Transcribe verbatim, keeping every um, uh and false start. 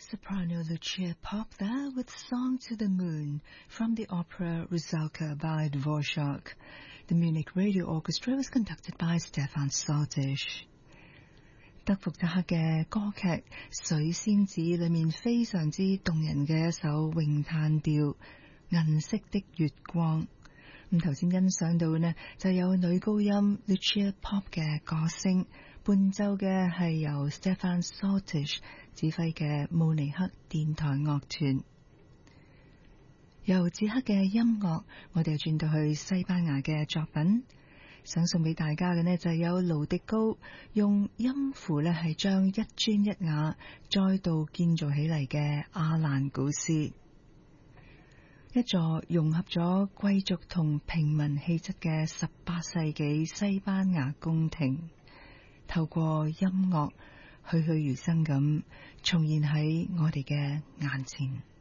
Soprano Lucia Pop there with Song to the Moon from the opera Rusalka by Dvorak. The Munich Radio Orchestra was conducted by Stefan Soltisch. 德福特克嘅歌劇《水仙子》裏面非常之動人嘅一首詠嘆調《銀色的月光》。咁頭先欣賞到呢，就有女高音 Lucia Pop 嘅歌聲，伴奏嘅係由 Stefan Soltisch 指揮嘅慕尼黑電台樂團。由捷克嘅音樂，我哋轉到去西班牙嘅作品。想送俾大家嘅呢，就有盧迪高用音符呢係將一磚一瓦再度建造起嚟嘅阿蘭古斯，一座融合咗貴族同平民氣質嘅十八世紀西班牙宮廷，透過音樂栩栩如生咁重現喺我哋嘅眼前。